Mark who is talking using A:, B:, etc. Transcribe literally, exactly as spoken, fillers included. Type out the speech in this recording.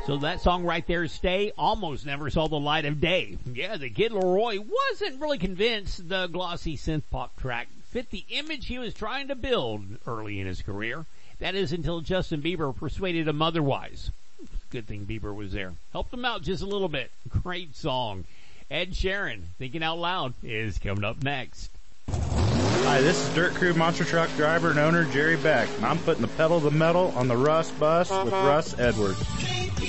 A: So that song right there, Stay, almost never saw the light of day. Yeah, the Kid Laroi wasn't really convinced the glossy synth pop track fit the image he was trying to build early in his career. That is until Justin Bieber persuaded him otherwise. Good thing Bieber was there. Helped him out just a little bit. Great song. Ed Sheeran, Thinking Out Loud, is coming up next.
B: Hi, this is Dirt Crew Monster Truck driver and owner Jerry Beck, and I'm putting the pedal to the metal on the Russ bus with Russ Edwards.